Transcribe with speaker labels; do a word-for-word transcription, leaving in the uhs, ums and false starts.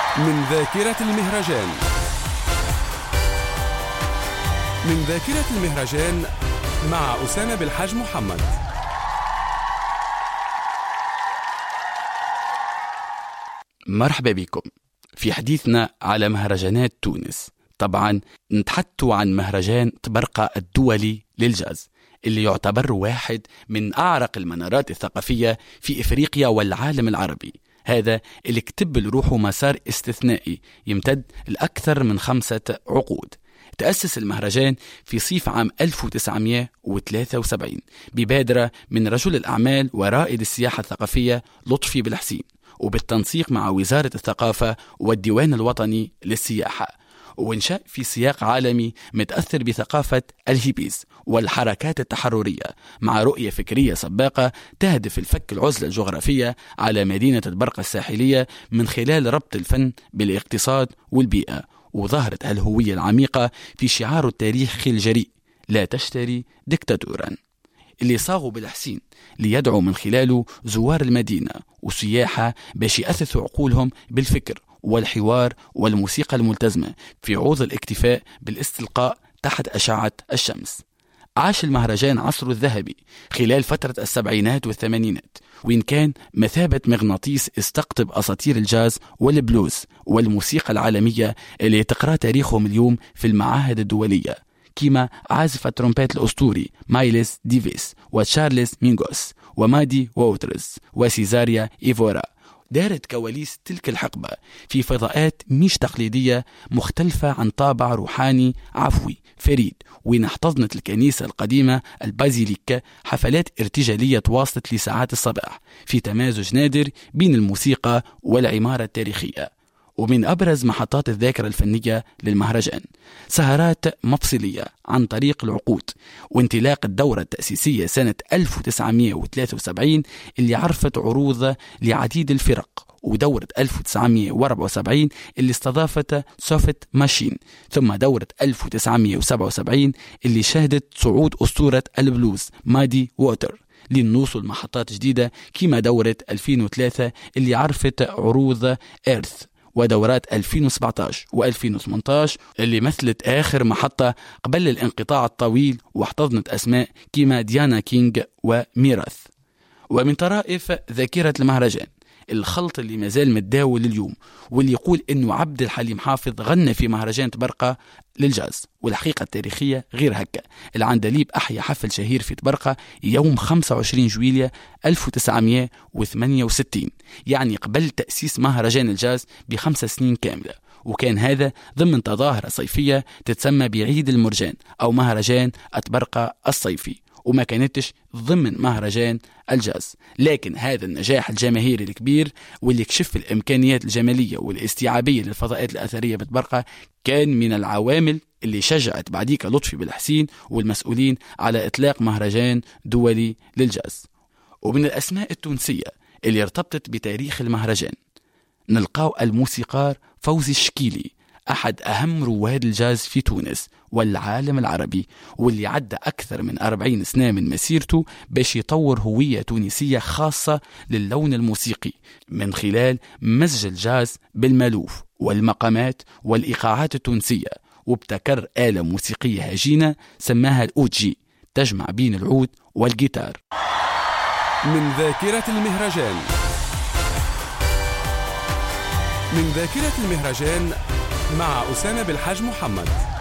Speaker 1: من ذاكرة المهرجان. من ذاكرة المهرجان مع أسامة بالحاج محمد.
Speaker 2: مرحبا بكم في حديثنا على مهرجانات تونس. طبعا نتحدثوا عن مهرجان طبرقة الدولي للجاز اللي يعتبر واحد من أعرق المنارات الثقافية في إفريقيا والعالم العربي. هذا اللي كتب لروحه مسار استثنائي يمتد لأكثر من خمسة عقود. تأسس المهرجان في صيف عام ألف وتسعمائة وثلاثة وسبعين ببادرة من رجل الأعمال ورائد السياحة الثقافية لطفي بالحسين، وبالتنسيق مع وزارة الثقافة والديوان الوطني للسياحة، وانشاء في سياق عالمي متأثر بثقافة الهيبيز والحركات التحررية، مع رؤية فكرية سباقة تهدف الفك العزلة الجغرافية على مدينة طبرقة الساحلية من خلال ربط الفن بالاقتصاد والبيئة. وظهرت الهوية العميقة في شعار التاريخي الجريء لا تشتري ديكتاتورا، اللي صاغوا بالحسين ليدعو من خلاله زوار المدينة وسياحة باش يأثثوا عقولهم بالفكر والحوار والموسيقى الملتزمة في عوض الاكتفاء بالاستلقاء تحت أشعة الشمس. عاش المهرجان عصره الذهبي خلال فترة السبعينات والثمانينات، وإن كان مثابة مغناطيس استقطب أساطير الجاز والبلوز والموسيقى العالمية اللي تقرأ تاريخهم اليوم في المعاهد الدولية، كما عازف الترومبيت الأسطوري مايلس ديفيس وتشارلز مينغوس ومادي ووترز وسيزاريا إيفورا. دارت كواليس تلك الحقبة في فضاءات مش تقليدية مختلفة عن طابع روحاني عفوي فريد، وين احتضنت الكنيسة القديمة البازيليكا حفلات ارتجالية تواصلت لساعات الصباح في تمازج نادر بين الموسيقى والعمارة التاريخية. ومن أبرز محطات الذاكرة الفنية للمهرجان سهرات مفصلية عن طريق العقود، وانطلاق الدورة التأسيسية سنة ألف وتسعمائة وثلاثة وسبعين اللي عرفت عروض لعديد الفرق، ودورة ألف وتسعمائة وأربعة وسبعين اللي استضافت سوفت ماشين، ثم دورة ألف وتسعمائة وسبعة وسبعين اللي شهدت صعود أسطورة البلوز مادي ووتر لنوصل محطات جديدة كما دورة ألفين وثلاثة اللي عرفت عروض إيرث، ودورات ألفين وسبعة عشر وألفين وثمانية عشر اللي مثلت آخر محطة قبل الانقطاع الطويل واحتضنت أسماء كيما ديانا كينغ وميراث. ومن طرائف ذاكرة المهرجان الخلط اللي مازال متداول اليوم، واللي يقول إنه عبد الحليم حافظ غنى في مهرجان طبرقة للجاز، والحقيقة التاريخية غير هكا. العندليب أحيا حفل شهير في طبرقة يوم خمسة وعشرين جويلية ألف وتسعمائة وثمانية وستين، يعني قبل تأسيس مهرجان الجاز بخمس سنين كاملة، وكان هذا ضمن تظاهرة صيفية تتسمى بعيد المرجان أو مهرجان طبرقة الصيفي، وما كانتش ضمن مهرجان الجاز. لكن هذا النجاح الجماهيري الكبير واللي كشف الإمكانيات الجمالية والاستيعابية للفضاءات الأثرية بطبرقة كان من العوامل اللي شجعت بعديك لطفي بالحسين والمسؤولين على إطلاق مهرجان دولي للجاز. ومن الأسماء التونسية اللي ارتبطت بتاريخ المهرجان نلقاو الموسيقار فوزي الشكيلي، أحد أهم رواد الجاز في تونس والعالم العربي، واللي عدى أكثر من أربعين سنة من مسيرته باش يطور هوية تونسية خاصة للون الموسيقي من خلال مزج الجاز بالمالوف والمقامات والإيقاعات التونسية، وابتكر آلة موسيقية هجينة سماها الأوجي تجمع بين العود والجيتار.
Speaker 1: من ذاكرة المهرجان. من ذاكرة المهرجان مع أسامة بالحاج محمد.